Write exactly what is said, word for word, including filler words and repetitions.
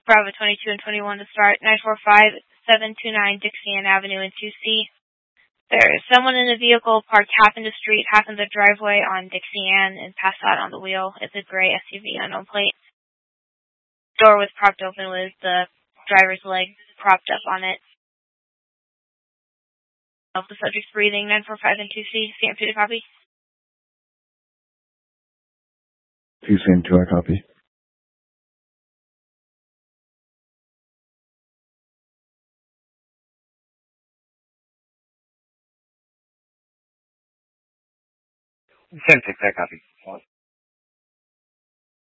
Bravo twenty-two and twenty-one to start. nine four five, seven two nine Dixie Ann Avenue in two C. There is someone in the vehicle parked half in the street, half in the driveway on Dixie Ann and passed out on the wheel. It's a gray S U V, unknown plate. Door was propped open with the driver's leg propped up on it. Of the subject's breathing. nine four five and two C. Stamp two to copy. two C and two, I copy. Same six, I copy.